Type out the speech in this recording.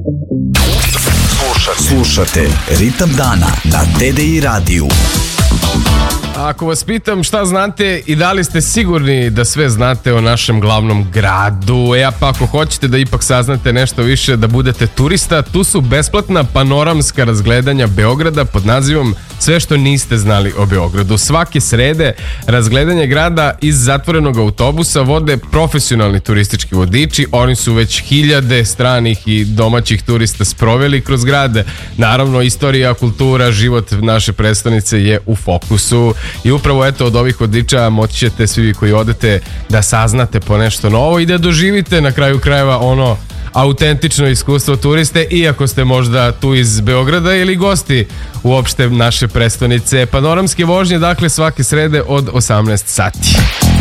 Slušate Ritam dana na TDI radiju. Ako vas pitam šta znate i da li ste sigurni da sve znate o našem glavnom gradu, pa ako hoćete da ipak saznate nešto više, da budete turista, tu su besplatna panoramska razgledanja Beograda pod nazivom Sve što niste znali o Beogradu. Svake srede razgledanje grada iz zatvorenog autobusa vode profesionalni turistički vodiči. Oni su već hiljade stranih i domaćih turista sproveli kroz grad. Naravno, istorija, kultura, život naše prestonice je u fokusu. I upravo od ovih vodiča moći ćete svi koji odete da saznate po nešto novo i da doživite na kraju krajeva ono autentično iskustvo turiste, iako ste možda tu iz Beograda ili gosti uopšte naše prestonice. Panoramske vožnje, dakle, svake srede od 18 sati.